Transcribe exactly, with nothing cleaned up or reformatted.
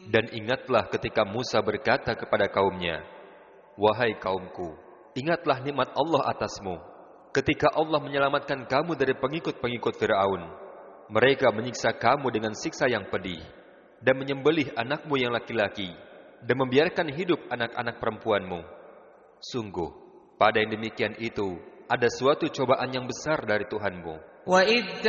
Dan ingatlah ketika Musa berkata kepada kaumnya, "Wahai kaumku, ingatlah nikmat Allah atasmu. Ketika Allah menyelamatkan kamu dari pengikut-pengikut Fir'aun, mereka menyiksa kamu dengan siksa yang pedih, dan menyembelih anakmu yang laki-laki, dan membiarkan hidup anak-anak perempuanmu. Sungguh, pada yang demikian itu, ada suatu cobaan yang besar dari Tuhanmu." وَإِذْ